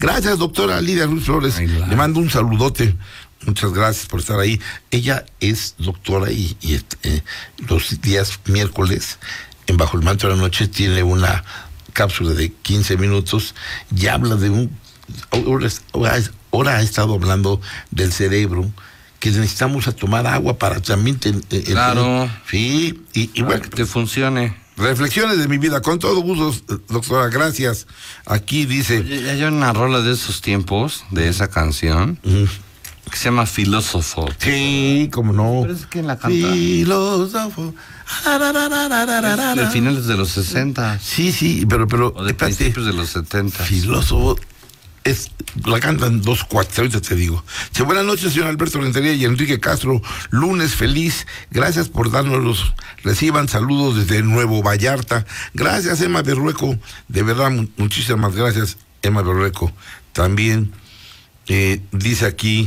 Gracias, doctora Lidia Ruiz Flores. Le mando un saludote. Muchas gracias por estar ahí. Ella es doctora y los días miércoles, en Bajo el Manto de la Noche, tiene una cápsula de 15 minutos y habla de ahora ha estado hablando del cerebro, que necesitamos a tomar agua para también... claro. Sí, y bueno, que funcione. Reflexiones de mi vida, con todo gusto, doctora, gracias. Aquí dice... Oye, hay una rola de esos tiempos, de esa canción, que se llama Filósofo. Sí, cómo no. ¿Pero es quién la canta? Filósofo. Es de finales de los 60. Sí, pero... O de principios de los 70. Filósofo... la cantan 2 cuates, ahorita te digo. Buenas noches, señor Alberto Rentería y Enrique Castro. Lunes feliz. Gracias por dárnoslos. Reciban saludos desde Nuevo Vallarta. Gracias, Emma Berrueco. De verdad, muchísimas gracias, Emma Berrueco. También dice aquí,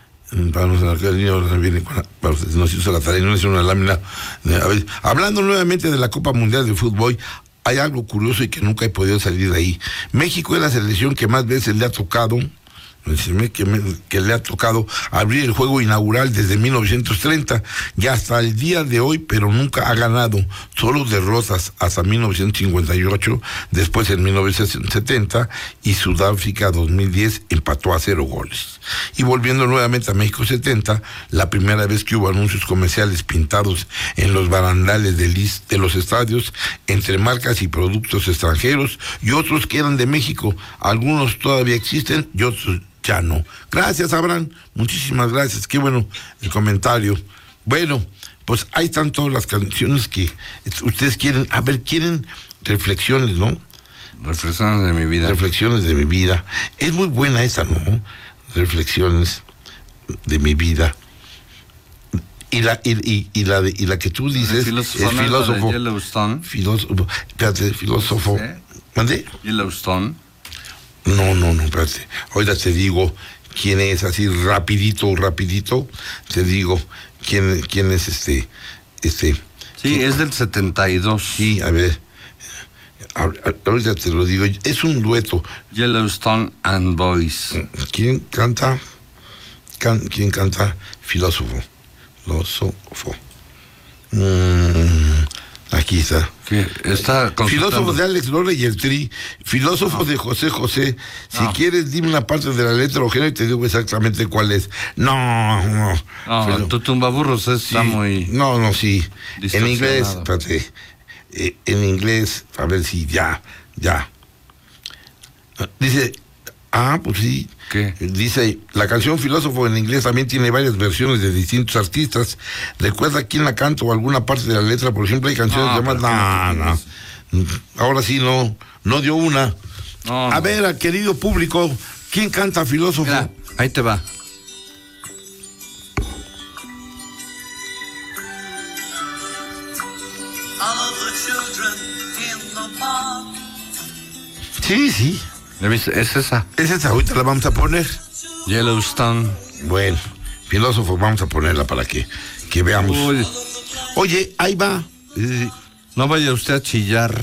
nos hizo la tarea, no hizo una lámina. Hablando nuevamente de la Copa Mundial de Fútbol, hay algo curioso y que nunca he podido salir de ahí. México es la selección que más veces le ha tocado, que le ha tocado abrir el juego inaugural desde 1930 y hasta el día de hoy, pero nunca ha ganado, solo derrotas hasta 1958, después en 1970 y Sudáfrica 2010 empató a 0 goles. Y volviendo nuevamente a México 70, la primera vez que hubo anuncios comerciales pintados en los barandales de los estadios entre marcas y productos extranjeros y otros que eran de México, algunos todavía existen y otros ya no. Gracias, Abraham, muchísimas gracias, qué bueno el comentario. Bueno, pues ahí están todas las canciones que ustedes quieren. A ver, quieren reflexiones, ¿no? Reflexiones de mi vida. Reflexiones de mi vida. Es muy buena esa, ¿no? Reflexiones de mi vida. Y la que tú dices es filósofo. Yellowstone. Filósofo. ¿Sí? ¿Mande? Yellowstone. No, espérate. Ahorita te digo quién es, así rapidito, te digo quién es Sí, ¿quién? es del 72. Sí, a ver, ahorita te lo digo, es un dueto. Yellowstone and Boys. ¿Quién canta? ¿Quién canta? Filósofo. Aquí está. Está filósofo de Alex Lora y el Tri. Filósofo de José José. Si quieres, dime una parte de la letra o género y te digo exactamente cuál es. No. Tu tumbaburros está muy... No, sí. En inglés, espérate. En inglés, a ver si ya. Dice... pues sí. ¿Qué? Dice, la canción Filósofo en inglés también tiene varias versiones de distintos artistas. ¿Recuerda quién la canta o alguna parte de la letra? Por ejemplo, hay canciones llamadas... No. Ahora sí, no dio una. A ver, querido público, ¿quién canta Filósofo? Mira, ahí te va. Sí. Es esa. Ahorita la vamos a poner. Yellowstone. Bueno, Filósofo, vamos a ponerla para que veamos. Uy. Oye, ahí va. No vaya usted a chillar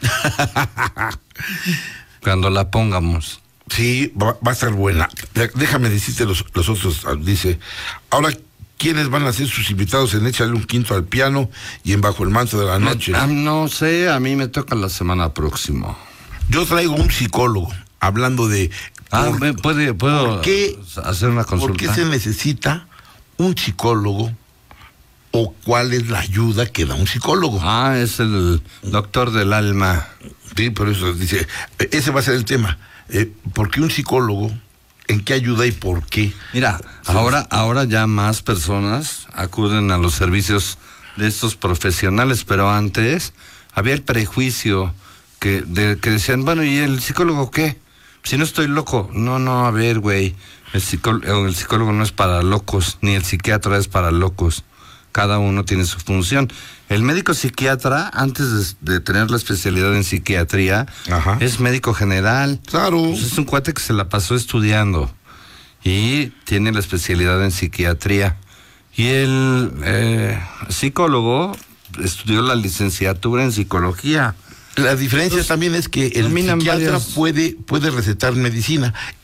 cuando la pongamos. Sí, va a estar buena. Déjame decirte los otros. Dice, ahora, ¿quiénes van a ser sus invitados en Échale un Quinto al Piano y en Bajo el Manto de la Noche? No sé, a mí me toca la semana próxima. Yo traigo un psicólogo hablando de... ¿Puedo hacer una consulta? ¿Por qué se necesita un psicólogo o cuál es la ayuda que da un psicólogo? Es el doctor del alma. Sí, por eso dice, ese va a ser el tema. ¿Por qué un psicólogo? ¿En qué ayuda y por qué? Mira, ahora ya más personas acuden a los servicios de estos profesionales, pero antes había el prejuicio que decían, bueno, ¿y el psicólogo qué? Si no estoy loco. No, a ver, güey, el psicólogo no es para locos, ni el psiquiatra es para locos. Cada uno tiene su función. El médico psiquiatra, antes de tener la especialidad en psiquiatría, es médico general. Claro. Pues es un cuate que se la pasó estudiando y tiene la especialidad en psiquiatría. Y el psicólogo estudió la licenciatura en psicología. La diferencia también es que el psiquiatra puede recetar medicina.